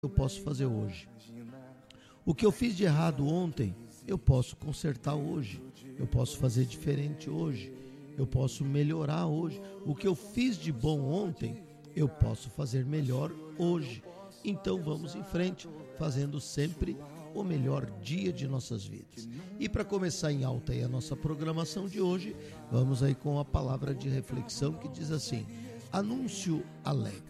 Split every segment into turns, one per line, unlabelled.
eu posso fazer hoje. O que eu fiz de errado ontem, eu posso consertar hoje. Eu posso fazer diferente hoje. Eu posso melhorar hoje. O que eu fiz de bom ontem, eu posso fazer melhor hoje. Então vamos em frente, fazendo sempre o melhor dia de nossas vidas. E para começar em alta aí a nossa programação de hoje, vamos aí com a palavra de reflexão que diz assim: anúncio alegre.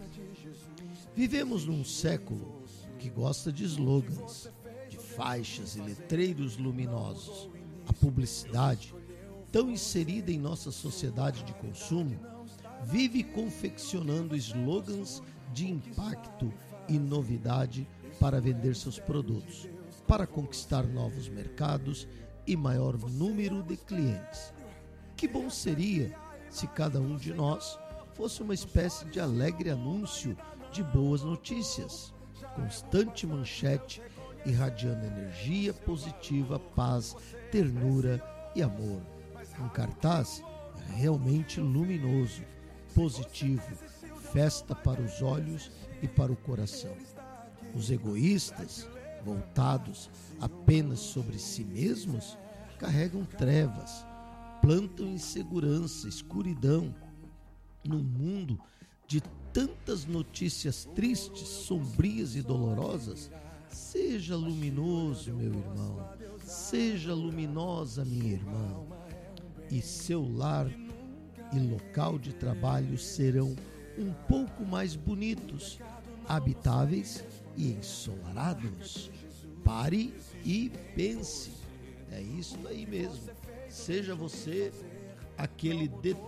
Vivemos num século que gosta de slogans, de faixas e letreiros luminosos. A publicidade, tão inserida em nossa sociedade de consumo, vive confeccionando slogans de impacto e novidade para vender seus produtos, para conquistar novos mercados e maior número de clientes. Que bom seria se cada um de nós fosse uma espécie de alegre anúncio de boas notícias, constante manchete irradiando energia positiva, paz, ternura e amor. Um cartaz realmente luminoso, positivo, festa para os olhos e para o coração. Os egoístas, voltados apenas sobre si mesmos, carregam trevas, plantam insegurança, escuridão. Num mundo de tantas notícias tristes, sombrias e dolorosas, seja luminoso, meu irmão, seja luminosa, minha irmã, e seu lar e local de trabalho serão um pouco mais bonitos, habitáveis e ensolarados. Pare e pense. É isso aí mesmo. Seja você aquele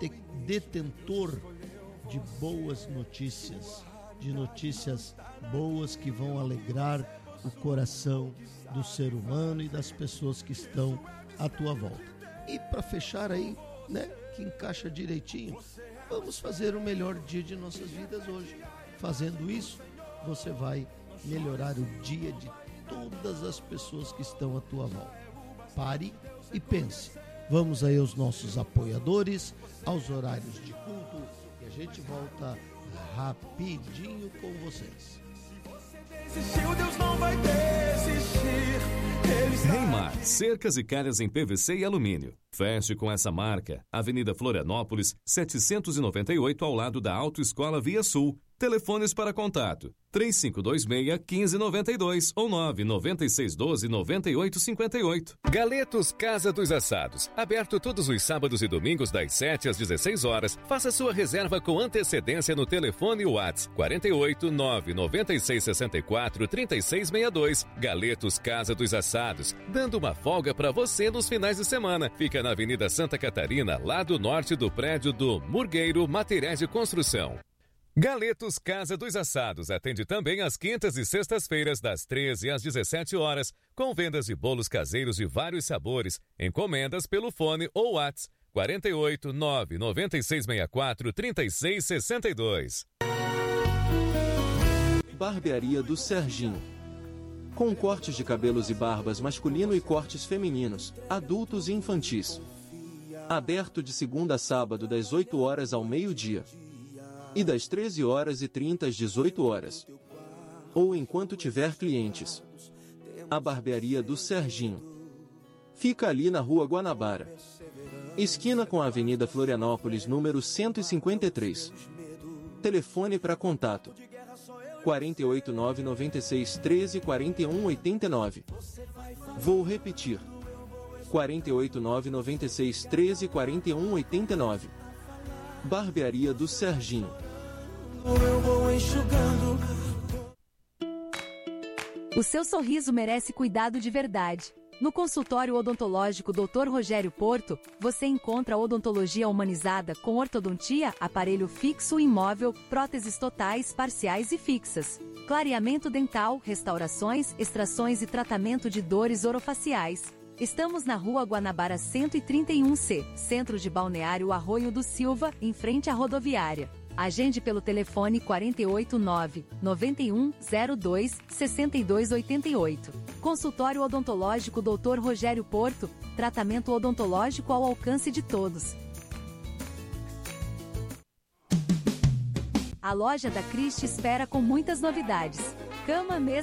detentor de boas notícias, de notícias boas que vão alegrar o coração do ser humano e das pessoas que estão à tua volta. E para fechar aí, né, que encaixa direitinho, vamos fazer o melhor dia de nossas vidas hoje. Fazendo isso, você vai melhorar o dia de todas as pessoas que estão à tua volta. Pare e pense. Vamos aí aos nossos apoiadores, aos horários de culto, e a gente volta rapidinho com vocês.
Deus não vai desistir.
Reimar, cercas e calhas em PVC e alumínio. Feche com essa marca. Avenida Florianópolis, 798, ao lado da Autoescola Via Sul. Telefones para contato: 3526-1592 ou 99612-9858. Galetos Casa dos Assados. Aberto todos os sábados e domingos das 7 às 16 horas. Faça sua reserva com antecedência no telefone WhatsApp 489-9664-3662. Galetos Casa dos Assados. Dando uma folga para você nos finais de semana. Fica na Avenida Santa Catarina, lado norte do prédio do Murgueiro Materiais de Construção. Galetos Casa dos Assados atende também às quintas e sextas-feiras, das 13 às 17 horas, com vendas de bolos caseiros de vários sabores, encomendas pelo fone ou WhatsApp 489-9664-3662.
Barbearia do Serginho. Com cortes de cabelos e barbas masculino e cortes femininos, adultos e infantis. Aberto de segunda a sábado das 8 horas ao meio-dia. E das 13h30 às 18 horas. Ou enquanto tiver clientes. A Barbearia do Serginho. Fica ali na Rua Guanabara, esquina com a Avenida Florianópolis, número 153. Telefone para contato: 489-96-13-41-89. Vou repetir: 489-96-13-41-89. Barbearia do Serginho.
Eu vou enxugando.
O seu sorriso merece cuidado de verdade. No consultório odontológico Dr. Rogério Porto, você encontra odontologia humanizada com ortodontia, aparelho fixo e imóvel, próteses totais, parciais e fixas, clareamento dental, restaurações, extrações e tratamento de dores orofaciais. Estamos na Rua Guanabara 131C, centro de Balneário Arroio do Silva, em frente à rodoviária. Agende pelo telefone 489-9102-6288. Consultório odontológico Dr. Rogério Porto, tratamento odontológico ao alcance de todos. A loja da Christie espera com muitas novidades. cama, mesa